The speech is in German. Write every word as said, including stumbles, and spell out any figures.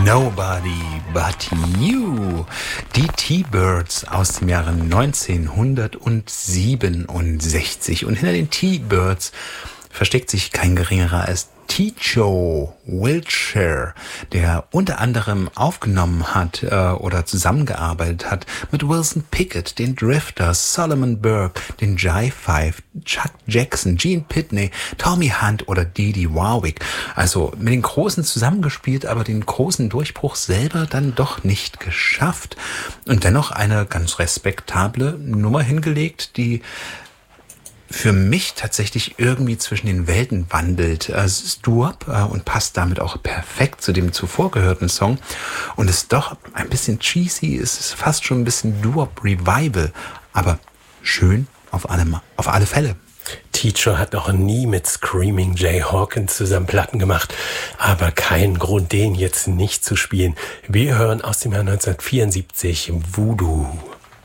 Nobody But You. Die T-Birds aus dem Jahre neunzehnhundertsiebenundsechzig. Und hinter den T-Birds versteckt sich kein geringerer als Teacho Wiltshire, der unter anderem aufgenommen hat äh, oder zusammengearbeitet hat mit Wilson Pickett, den Drifters, Solomon Burke, den Jive Five, Chuck Jackson, Gene Pitney, Tommy Hunt oder Dee Dee Warwick. Also mit den Großen zusammengespielt, aber den großen Durchbruch selber dann doch nicht geschafft. Und dennoch eine ganz respektable Nummer hingelegt, die für mich tatsächlich irgendwie zwischen den Welten wandelt. Es ist Doo-Wop und passt damit auch perfekt zu dem zuvor gehörten Song. Und ist doch ein bisschen cheesy, es ist fast schon ein bisschen Doo-Wop Revival, aber schön auf alle, auf alle Fälle. Teacher hat noch nie mit Screaming Jay Hawkins zusammen Platten gemacht, aber kein Grund, den jetzt nicht zu spielen. Wir hören aus dem Jahr neunzehnhundertvierundsiebzig Voodoo.